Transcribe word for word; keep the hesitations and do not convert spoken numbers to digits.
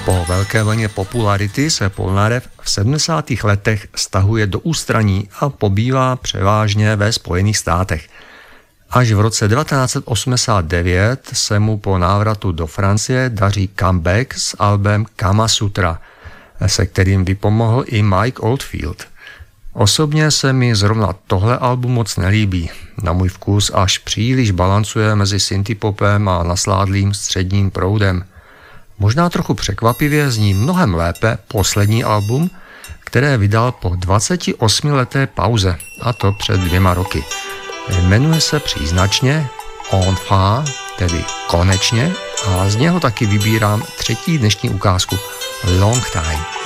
Po velké vlně popularity se Polnareff v sedmdesátých letech stahuje do ústraní a pobývá převážně ve Spojených státech. Až v roce devatenáct set osmdesát devět se mu po návratu do Francie daří comeback s albem Kama Sutra, se kterým vypomohl i Mike Oldfield. Osobně se mi zrovna tohle album moc nelíbí. Na můj vkus až příliš balancuje mezi synthpopem a nasládlým středním proudem. Možná trochu překvapivě zní mnohem lépe poslední album, které vydal po dvacetiosmileté pauze, a to před dvěma roky. Jmenuje se příznačně Enfin, tedy konečně, a z něho taky vybírám třetí dnešní ukázku Long Time.